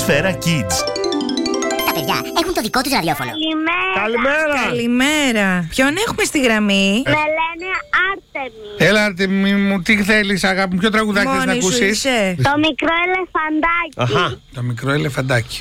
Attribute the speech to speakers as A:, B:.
A: Σφαίρα Kids.
B: Τα παιδιά έχουν το δικό τους ραδιόφωνο.
C: Καλημέρα.
D: Καλημέρα. Ποιον έχουμε στη γραμμή?
E: Με λένε Άρτεμι.
C: Έλα, Άρτεμι μου, τι θέλεις, αγάπη μου, ποιο τραγουδάκι θες να
D: Μόνη σου
C: ακούσεις?
D: είσαι?
E: Το μικρό ελεφαντάκι.
C: Το μικρό ελεφαντάκι.